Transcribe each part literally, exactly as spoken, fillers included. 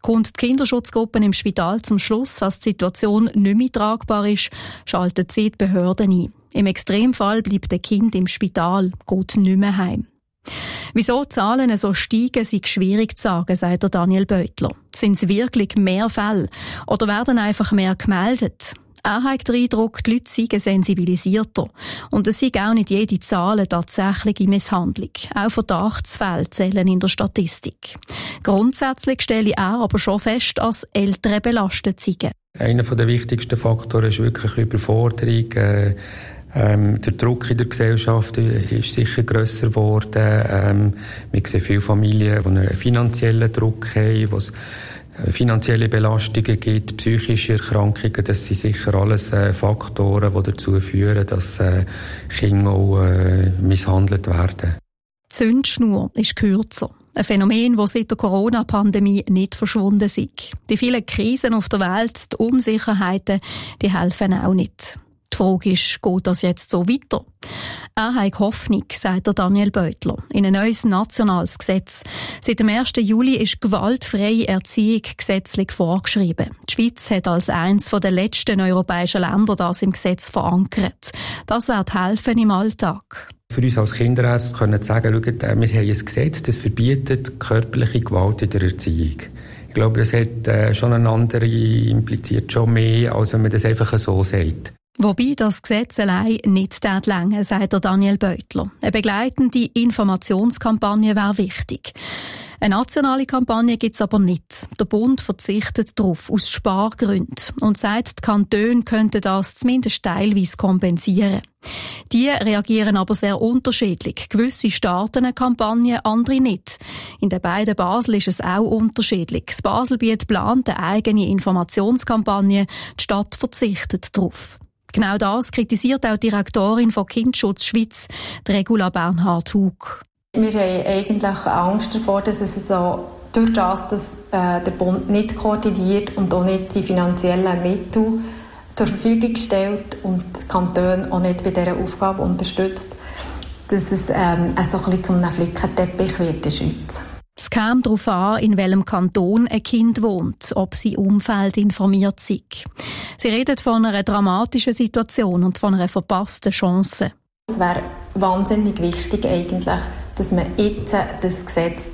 Kommt die Kinderschutzgruppe im Spital zum Schluss, dass die Situation nicht mehr tragbar ist, schaltet sie die Behörden ein. Im Extremfall bleibt das Kind im Spital, geht nicht mehr heim. Wieso die Zahlen so steigen, ist schwierig zu sagen, sagt der Daniel Beutler. Sind es wirklich mehr Fälle oder werden einfach mehr gemeldet? Er hat den Eindruck, die Leute seien sensibilisierter. Und es sind auch nicht jede Zahl tatsächliche Misshandlung. Auch Verdachtsfälle zählen in der Statistik. Grundsätzlich stelle er aber schon fest, dass Eltern belastet sind. Einer der wichtigsten Faktoren ist wirklich Überforderung. Äh, ähm, der Druck in der Gesellschaft ist sicher grösser geworden. Ähm, wir sehen viele Familien, die einen finanziellen Druck haben, wo es finanzielle Belastungen gibt, psychische Erkrankungen. Das sind sicher alles äh, Faktoren, die dazu führen, dass äh, Kinder auch äh, misshandelt werden. Die Zündschnur ist kürzer. Ein Phänomen, das seit der Corona-Pandemie nicht verschwunden ist. Die vielen Krisen auf der Welt, die Unsicherheiten, die helfen auch nicht. Die Frage ist, geht das jetzt so weiter? Er hat Hoffnung, sagt der Daniel Beutler, in ein neues nationales Gesetz. Seit dem ersten Juli ist gewaltfreie Erziehung gesetzlich vorgeschrieben. Die Schweiz hat als eines der letzten europäischen Länder das im Gesetz verankert. Das wird helfen im Alltag. Für uns als Kinderärzte können wir sagen, schaut, wir haben ein Gesetz, das verbietet körperliche Gewalt in der Erziehung. Ich glaube, das hat äh, schon eine andere, impliziert schon mehr, als wenn man das einfach so sagt. Wobei das Gesetz allein nicht länger, sagt der Daniel Beutler. Eine begleitende Informationskampagne wäre wichtig. Eine nationale Kampagne gibt es aber nicht. Der Bund verzichtet darauf, aus Spargründen, und sagt, die Kantone könnten das zumindest teilweise kompensieren. Die reagieren aber sehr unterschiedlich. Gewisse starten eine Kampagne, andere nicht. In den beiden Basel ist es auch unterschiedlich. Das Baselbiet plant eine eigene Informationskampagne, die Stadt verzichtet darauf. Genau das kritisiert auch die Direktorin von Kindschutz Schweiz, Regula Bernhard-Hug. Wir haben eigentlich Angst davor, dass es so, durch das, dass äh, der Bund nicht koordiniert und auch nicht die finanziellen Mittel zur Verfügung stellt und die Kantone auch nicht bei dieser Aufgabe unterstützt, dass es ähm, so ein bisschen zu einem Flickenteppich wird in der Schweiz. Es käme darauf an, in welchem Kanton ein Kind wohnt, ob sein Umfeld informiert sei. Sie redet von einer dramatischen Situation und von einer verpassten Chance. Es wäre wahnsinnig wichtig eigentlich, dass man jetzt das Gesetz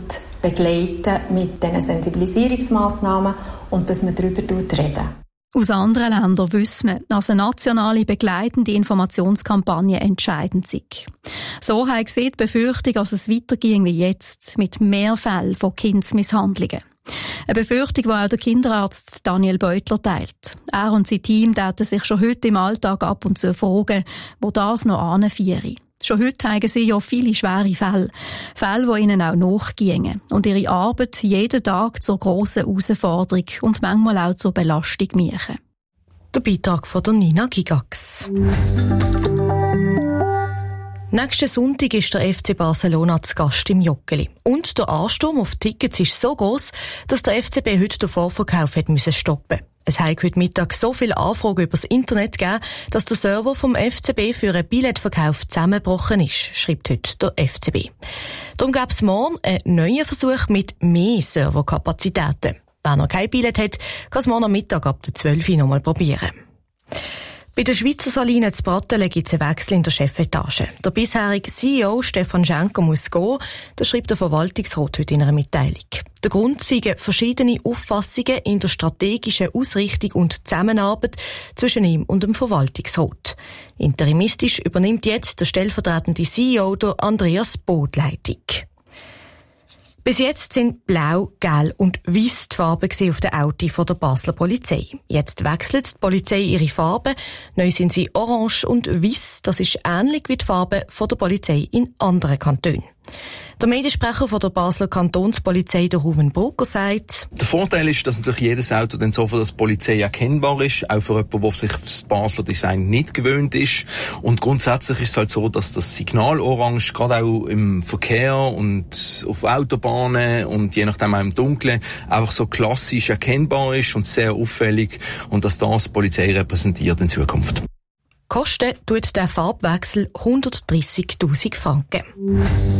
begleitet mit diesen Sensibilisierungsmaßnahmen und dass man darüber redet. Aus anderen Ländern wissen wir, dass eine nationale begleitende Informationskampagne entscheidend ist. So haben sie die Befürchtung, dass es weiterging wie jetzt, mit mehr Fällen von Kindsmisshandlungen. Eine Befürchtung, die auch der Kinderarzt Daniel Beutler teilt. Er und sein Team täten sich schon heute im Alltag ab und zu fragen, wo das noch anführe. Schon heute haben sie ja viele schwere Fälle. Fälle, die ihnen auch nachgingen. Und ihre Arbeit jeden Tag zur grossen Herausforderung und manchmal auch zur Belastung machen. Der Beitrag von der Nina Gigax. Nächsten Sonntag ist der F C Barcelona zu Gast im Joggeli. Und der Ansturm auf Tickets ist so gross, dass der F C B heute den Vorverkauf hat müssen stoppen. Es hat heute Mittag so viele Anfragen übers Internet gegeben, dass der Server vom F C B für einen Billetverkauf zusammengebrochen ist, schreibt heute der F C B. Darum gäbe es morgen einen neuen Versuch mit mehr Serverkapazitäten. Wer noch kein Billett hat, kann es morgen am Mittag ab der zwölf Uhr noch mal probieren. Bei der Schweizer Saline zu Brattelen gibt es einen Wechsel in der Chefetage. Der bisherige C E O Stefan Schenker muss gehen, das schreibt der Verwaltungsrat heute in einer Mitteilung. Der Grund sind verschiedene Auffassungen in der strategischen Ausrichtung und Zusammenarbeit zwischen ihm und dem Verwaltungsrat. Interimistisch übernimmt jetzt der stellvertretende C E O, der Andreas Bod, Leitung. Bis jetzt sind blau, gelb und weiss die Farben auf den Autos von der Basler Polizei. Jetzt wechselt die Polizei ihre Farben. Neu sind sie orange und weiss. Das ist ähnlich wie die Farben von der Polizei in anderen Kantonen. Der Mediensprecher von der Basler Kantonspolizei, der Ruven Brucker, sagt: Der Vorteil ist, dass natürlich jedes Auto dann so für das Polizei erkennbar ist, auch für jemanden, der sich auf das Basler Design nicht gewöhnt ist. Und grundsätzlich ist es halt so, dass das Signal Orange gerade auch im Verkehr und auf Autobahnen und je nachdem auch im Dunkeln einfach so klassisch erkennbar ist und sehr auffällig und dass das die Polizei repräsentiert in Zukunft. Kosten tut der Farbwechsel hundertdreissigtausend Franken.